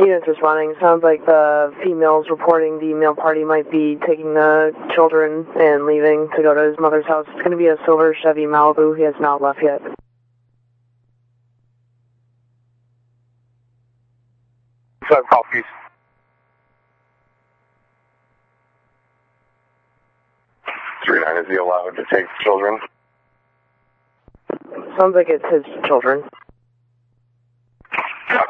Units responding. Sounds like the female's reporting the male party might be taking the children and leaving to go to his mother's house. It's going to be a silver Chevy Malibu. He has not left yet. Call, please. 3-9, is he allowed to take children? Sounds like it's his children.